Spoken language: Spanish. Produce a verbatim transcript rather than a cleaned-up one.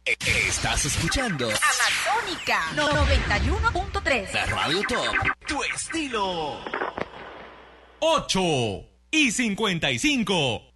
Estás escuchando Amazónica noventa y uno punto tres. La Radio Top, tu estilo. ocho y cincuenta y cinco.